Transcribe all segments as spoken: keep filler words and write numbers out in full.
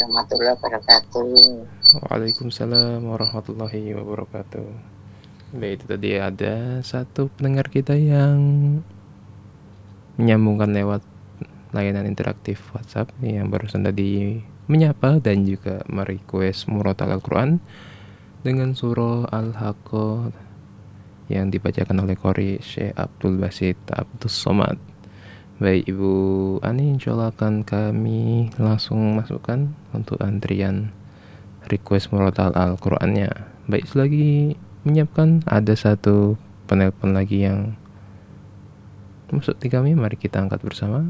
warahmatullahi wabarakatuh. Waalaikumsalam warahmatullahi wabarakatuh. Baik, itu tadi ada satu pendengar kita yang menyambungkan lewat layanan interaktif WhatsApp yang barusan tadi menyapa dan juga merequest murotal Al-Quran dengan surah Al-Haqqah yang dibacakan oleh Qori Syekh Abdul Basit Abdus Somad. Baik, Ibu Ani, insya Allah akan kami langsung masukkan untuk antrian request murotal Al-Qur'annya. Baik, selagi menyiapkan ada satu penelpon lagi yang masuk di kami, mari kita angkat bersama.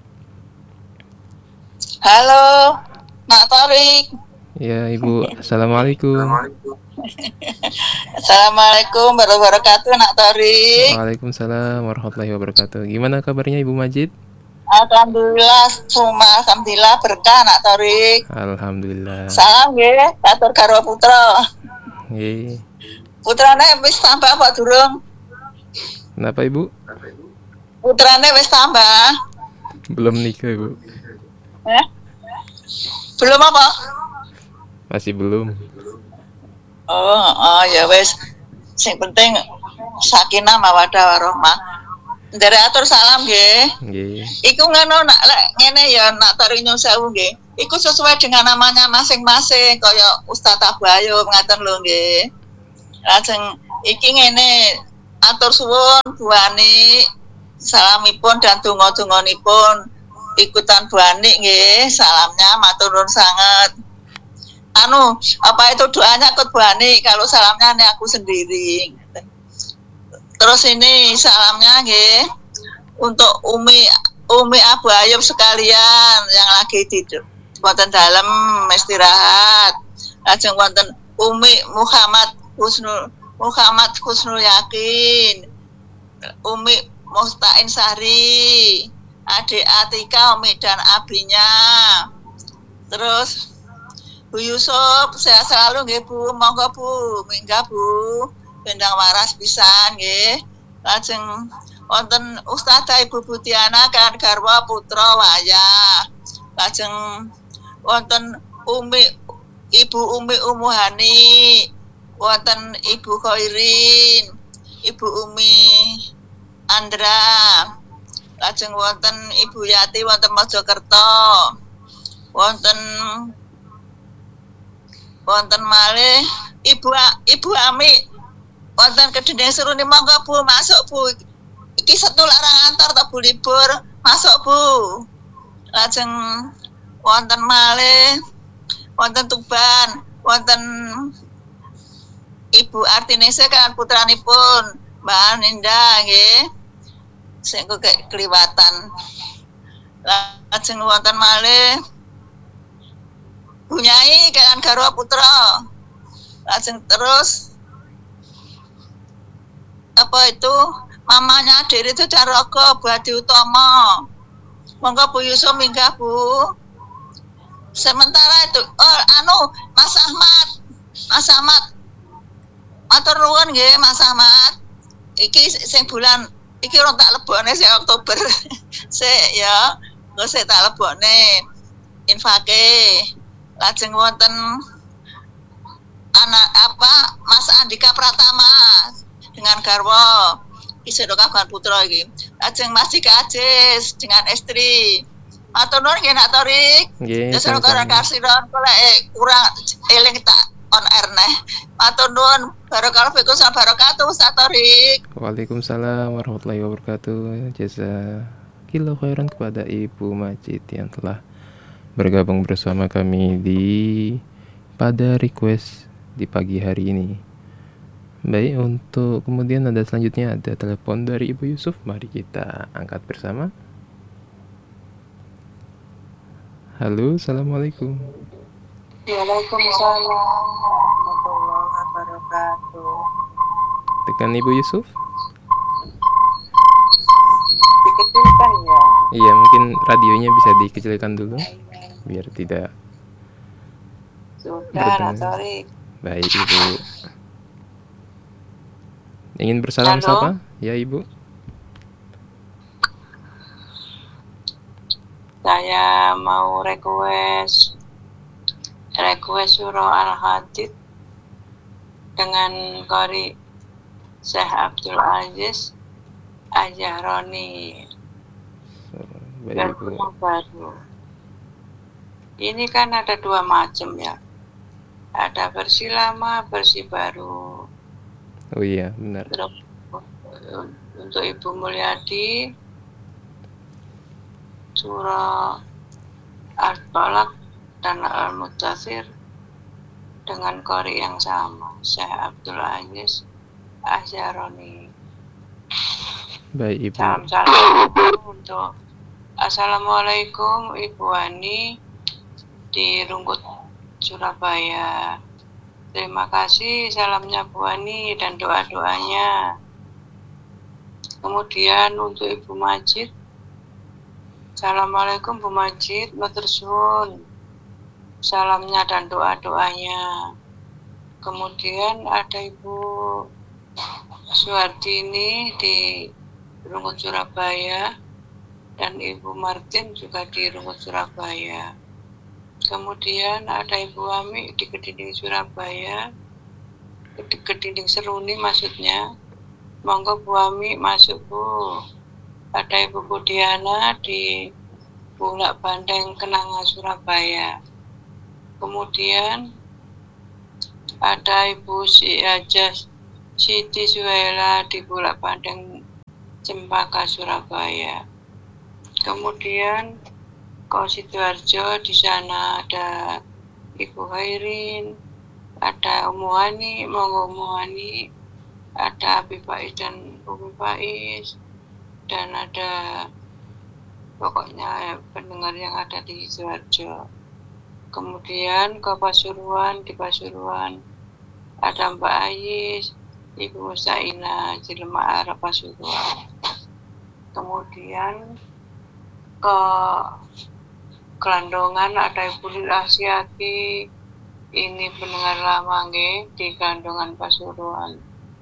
Halo, Nak Torik. Ya, Ibu. Assalamualaikum. Assalamualaikum warahmatullahi wabarakatuh, Nak Torik. Waalaikumsalam warahmatullahi wabarakatuh. Gimana kabarnya Ibu Majid? Alhamdulillah, semua alhamdulillah berkah, Nak Torik. Alhamdulillah. Salam nggih, Katur Garwa Putra. Nggih. Putrane wis tambah apa durung? Kenapa, Ibu? Putrane wis tambah. Belum nikah, Ibu. Eh? Belum apa? Masih belum. Oh, oh ya wis. Sing penting sakinah mawaddah warahmah. Ndere atur salam nggih. Nggih. Iku ngono nak lek ngene ya nak tarik nyuwun sewu nggih. Iku sesuai dengan namanya masing-masing kaya Ustaz Abu Ayub ngaten lho nggih. Lajeng iki ngene atur suwun Bu Ani salamipun dan donga-donganipun ikutan Bu Ani nggih. Salamnya matur nuwun sanget. Anu, apa itu doanya ke Bu Ani, kalau salamnya ini aku sendiri. Terus ini salamnya nggih untuk Umi Umi Abu Ayub sekalian yang lagi tidur wonten dalam istirahat. Lajeng wonten Umi Muhammad Husnul Muhammad Husnul Yakin, Umi Mustain Sari, adik Atika, Umi dan abinya. Terus Bu Yusuf, sehat selalu nggih Bu, monggo Bu, mingga Bu, bendang waras pisan nggih. Lajeng wonten Ustazah Ibu Budiana kan garwa putra wayah. Lajeng wonten Umi Ibu Umi Umuhani, wonten Ibu Khairin, Ibu Umi Andra. Lajeng wonten Ibu Yati wonten Mojokerto. Wonten wonten malih Ibu Ibu Ami wonten Kedendeng Seruni, monggo Bu masuk Bu. Iki setu larang antar ta Bu libur, masuk Bu. Lajeng wonten malih wonten Tuban, wonten Ibu Artinese kan putranipun Mbak Ninda nggih. Sing kok kliwatan. Lajeng wonten malih Bu Nyai kan garwa putra. Lajeng terus apa itu mamanya Diri Sudaroko Bu Adi Utomo. Monggo Bu Yusuf minggah Bu. Sementara itu oh anu Mas Ahmad. Mas Ahmad. Matur nuwun nggih Mas Ahmad. Iki sing bulan iki ora tak lebokne sing Oktober. Sik ya, engko sik tak lebokne infake. Lajeng wonten anak apa Mas Andika Pratama dengan garwa isih kabar putra iki. Lajeng Mas Dika Ajis dengan istri. Matur nuwun nggih Nak Torik. Nggih, Desa sama-sama. karo kasiron kolek kurang eling tak on air neh. Matur nuwun barakallahu fikum wa barakatuh Ustaz Torik. Waalaikumsalam warahmatullahi wabarakatuh. Jazakillahu khairan kepada Ibu Majid yang telah bergabung bersama kami di pada request di pagi hari ini. Baik, untuk kemudian ada selanjutnya ada telepon dari Ibu Yusuf. Mari kita angkat bersama. Halo, assalamualaikum. Waalaikumsalam warahmatullahi wabarakatuh. Tekan Ibu Yusuf. Dikecilkan ya. Iya, mungkin radionya bisa dikecilkan dulu biar tidak Sudah berdengar. Nak Torik. Baik, Ibu. Ingin bersalam Halo. sapa? Ya, Ibu. Saya mau request request surah Al-Hadid dengan qari Syekh Abdul Aziz Al-Jahroni. Baik Ibu. Baru. Ini kan ada dua macam ya. Ada versi lama, versi baru. Oh iya, benar. Terus, untuk Ibu Mulyadi surah Al-Balaq dan Al-Muddatsir dengan qari yang sama, Syekh Abdul Aziz Al-Jahroni. Baik Ibu. Salam-salam untuk Assalamualaikum Ibu Ani di Rungkut Surabaya. Terima kasih salamnya Bu Ani dan doa-doanya. Kemudian untuk Ibu Majid, Assalamualaikum Bu Majid, matur suwun salamnya dan doa-doanya. Kemudian ada Ibu Suhardini di Rungkut Surabaya dan Ibu Martin juga di Rungkut Surabaya. Kemudian ada Ibu Ami di Kedinding Surabaya, di Kedinding Seruni maksudnya. Monggo Bu Ami masuk Bu. Ada Ibu Budiana di Bulak Bandeng Kenanga Surabaya. Kemudian ada Ibu Siajah Siti Suhela di Bulak Bandeng Cempaka Surabaya. Kemudian Ko Sidoarjo, di sana ada Ibu Hairin, ada Umu Hani, monggo Umu Hani, ada Abi Faiz dan Umi Faiz, dan ada pokoknya pendengar yang ada di Sidoarjo. Kemudian ke Pasuruan, di Pasuruan ada Mbak Ais, Ibu Musaina, Cilemak Arab Pasuruan. Kemudian ke Gelandongan ada Ibu Lil Asyati, ini pendengar lama nggih di Gelandongan Pasuruan.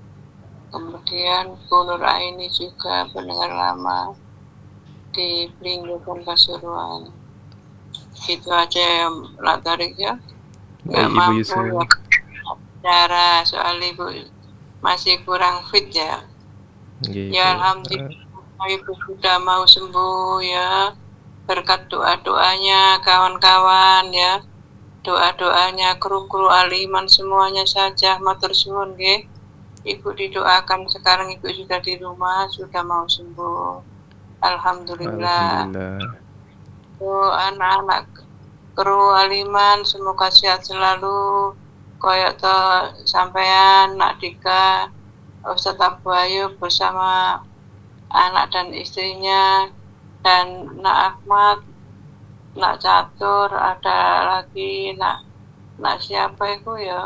Kemudian Bu Nur Aini juga pendengar lama di Blinggokan Pasuruan. Gitu aja Nak Tarik ya. Nggak Baik Ibu mampu Yusuf. ya cara soal Ibu masih kurang fit ya. Gitu. Ya alhamdulillah Ibu sudah mau sembuh ya. Berkat doa-doanya kawan-kawan ya, doa-doanya kru-kru aliman semuanya saja, matur suwun nggih. Ibu didoakan sekarang Ibu sudah di rumah, sudah mau sembuh. Alhamdulillah. Alhamdulillah. Oh, anak-anak kru aliman semoga sehat selalu. Koyok to sampean Nak Dika, Ustadz Abu Ayub bersama anak dan istrinya, dan Nak Ahmad, Nak Catur, ada lagi Nak Nak siapa itu ya?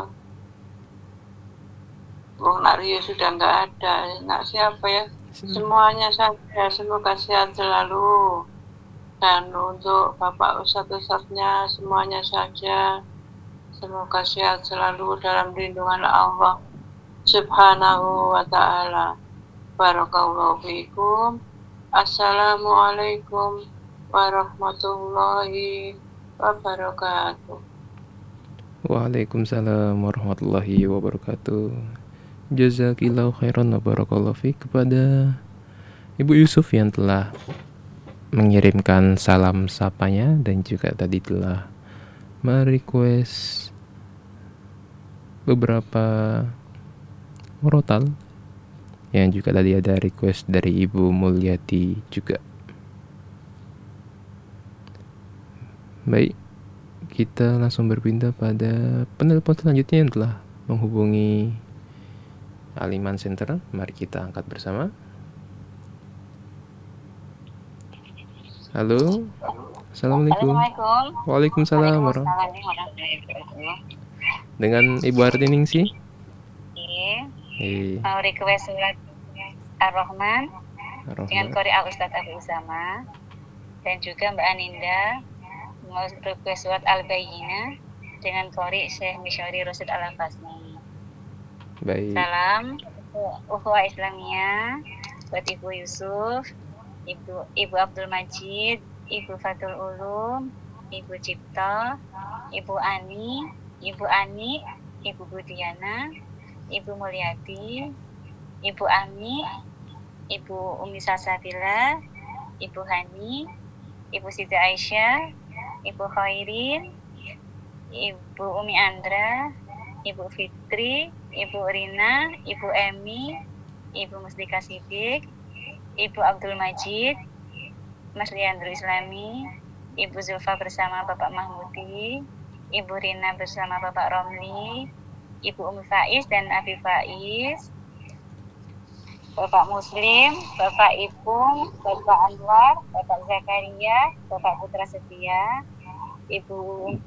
Wong Nak Rio sudah nggak ada. Nak siapa ya? Semuanya saja semoga sehat selalu. Dan untuk Bapak Ustadz-Ustadznya semuanya saja semoga sehat selalu dalam lindungan Allah Subhanahu wa ta'ala. Barakallahu fiikum. Assalamualaikum warahmatullahi wabarakatuh. Waalaikumsalam warahmatullahi wabarakatuh. Jazakillahu khairan wa barakallahu fiik kepada Ibu Yusuf yang telah mengirimkan salam sapanya dan juga tadi telah merequest beberapa murotal, yang juga tadi ada request dari Ibu Mulyati juga. Baik, kita langsung berpindah pada penelpon selanjutnya yang telah menghubungi Aliman Center. Mari kita angkat bersama. Halo, Assalamualaikum. Assalamualaikum. Waalaikumsalam warahmatullahi Waalaikumsalam. Dengan Ibu Artiningsi. Iya. Eh, Mau request surat Ar-Rahman dengan Ar-Rahman. Qori Al-Ustadz Abu Usama, dan juga Mbak Aninda mau request surat Al-Bayyinah dengan Qori Syekh Misyari Rosid Al-Afasni. Baik. Salam Ukhuwah Islamiyah buat Ibu Yusuf, Ibu Ibu Abdul Majid, Ibu Fatul Ulum, Ibu Cipto, Ibu Ani, Ibu Ani, Ibu Budiana, Ibu Mulyadi, Ibu Ami, Ibu Umi Salsabila, Ibu Hani, Ibu Siti Aisyah, Ibu Khairin, Ibu Umi Andra, Ibu Fitri, Ibu Rina, Ibu Emi, Ibu Muslika Sidik, Ibu Abdul Majid, Mas Leandro Islami, Ibu Zulfa bersama Bapak Mahmudi, Ibu Rina bersama Bapak Romli, Ibu Umi Faiz dan Abi Faiz, Bapak Muslim, Bapak Ipung, Bapak Anwar, Bapak Zakaria, Bapak Putra Setia, Ibu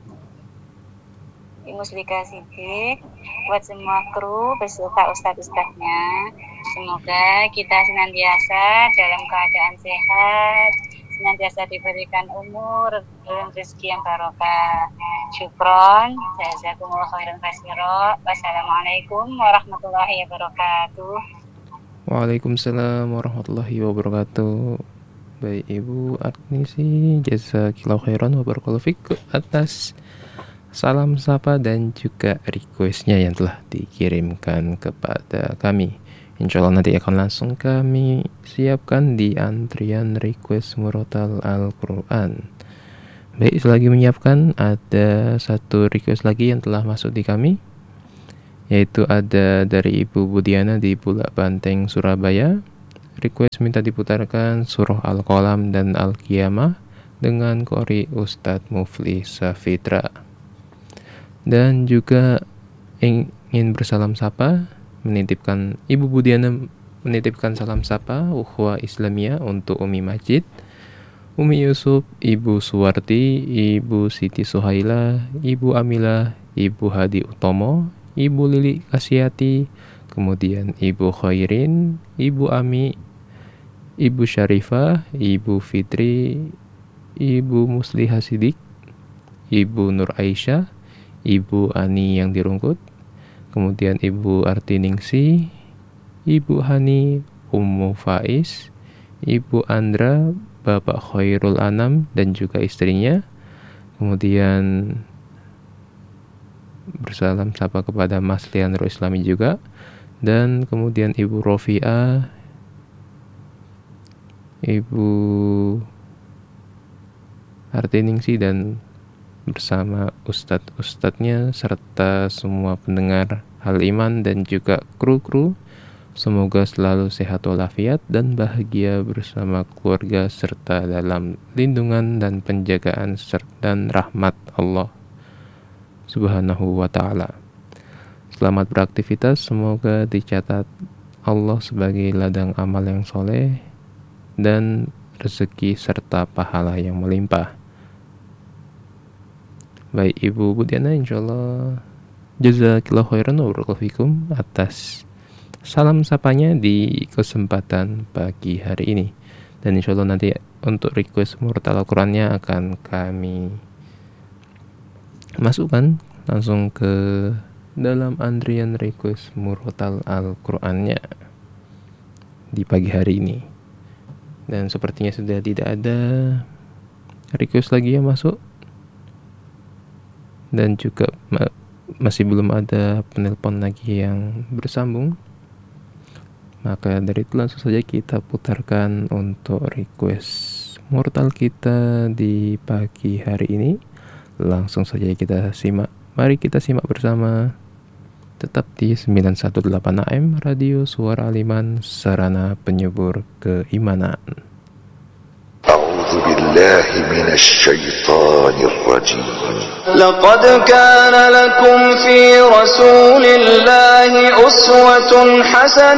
Ibu Muslika Sidik, buat semua kru beserta ustadz-ustadznya. Semoga kita senantiasa dalam keadaan sehat, senantiasa diberikan umur dan rezeki yang barokah. Syukron, jazakumullah khairan katsira. Wassalamualaikum warahmatullahi wabarakatuh. Waalaikumsalam warahmatullahi wabarakatuh. Baik Ibu Arnisi, jazakillahu khairan wa barakallahu fik atas salam sapa dan juga requestnya yang telah dikirimkan kepada kami. Insya Allah nanti akan langsung kami siapkan di antrian request Murotal Al-Quran. Baik, selagi menyiapkan, ada satu request lagi yang telah masuk di kami, yaitu ada dari Ibu Budiana di Bulak Banteng, Surabaya. Request minta diputarkan surah Al-Qalam dan Al-Qiyamah dengan qori Ustadz Mufli Safitra. Dan juga ingin bersalam sapa, menitipkan Ibu Budiana menitipkan salam sapa ukhuwah Islamiyah untuk Umi Majid, Umi Yusuf, Ibu Suwarti, Ibu Siti Suhaila, Ibu Amila, Ibu Hadi Utomo, Ibu Lili Asyati, kemudian Ibu Khairin, Ibu Ami, Ibu Syarifah, Ibu Fitri, Ibu Muslihah Sidik, Ibu Nur Aisyah, Ibu Ani yang dirungkut, kemudian Ibu Artiningsi, Ibu Hani, Ummu Faiz, Ibu Andra, Bapak Khairul Anam dan juga istrinya, kemudian bersalam sapa kepada Mas Leandro Islami juga, dan kemudian Ibu Rofiah, Ibu Artiningsi dan bersama ustadz-ustadznya serta semua pendengar Hal Iman dan juga kru-kru. Semoga selalu sehat walafiat dan bahagia bersama keluarga serta dalam lindungan dan penjagaan dan rahmat Allah Subhanahu wa ta'ala. Selamat beraktivitas, semoga dicatat Allah sebagai ladang amal yang soleh dan rezeki serta pahala yang melimpah. Baik Ibu Budiana, insyaallah jazakillahu khairan wa barakallahu fikum atas salam sapanya di kesempatan pagi hari ini. Dan insyaallah nanti untuk request Murotal Al-Qurannya akan kami masukkan langsung ke dalam antrian request Murotal Al-Qurannya di pagi hari ini. Dan sepertinya sudah tidak ada request lagi yang masuk, dan juga ma- masih belum ada penelpon lagi yang bersambung. Maka dari itu langsung saja kita putarkan untuk request Murotal kita di pagi hari ini. Langsung saja kita simak. Mari kita simak bersama. Tetap di sembilan satu delapan A M Radio Suara Al-Iman, sarana penyubur keimanan. أعوذ بالله من الشيطان الرجيم. لقد كان لكم في رسول الله أسوة حسنة